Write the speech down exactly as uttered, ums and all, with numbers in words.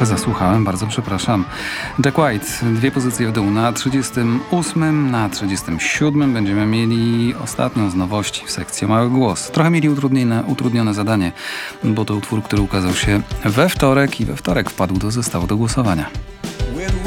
trochę zasłuchałem, bardzo przepraszam. Jack White, dwie pozycje w dół. Na trzydziestym ósmym, na trzydziestym siódmym będziemy mieli ostatnią z nowości w sekcji Mały Głos. Trochę mieli utrudnione, utrudnione zadanie, bo to utwór, który ukazał się we wtorek i we wtorek wpadł do zestawu do głosowania.